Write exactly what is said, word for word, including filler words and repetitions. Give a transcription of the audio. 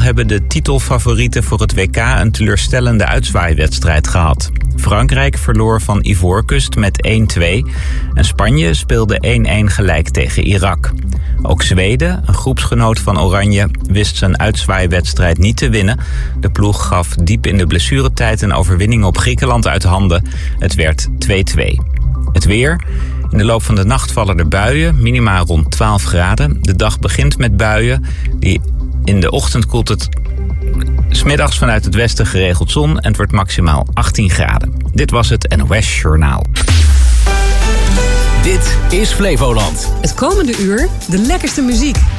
hebben de titelfavorieten voor het W K een teleurstellende uitzwaaiwedstrijd gehad. Frankrijk verloor van Ivoorkust met één-twee en Spanje speelde één-één gelijk tegen Irak. Ook Zweden, een groepsgenoot van Oranje, wist zijn uitzwaaiwedstrijd niet te winnen. De ploeg gaf diep in de blessuretijd een overwinning op Griekenland uit handen. Het werd twee-twee. Het weer. In de loop van de nacht vallen er buien, minima rond twaalf graden. De dag begint met buien. Die in de ochtend koelt het 's middags vanuit het westen geregeld zon en het wordt maximaal achttien graden. Dit was het N O S Journaal. Dit is Flevoland. Het komende uur de lekkerste muziek.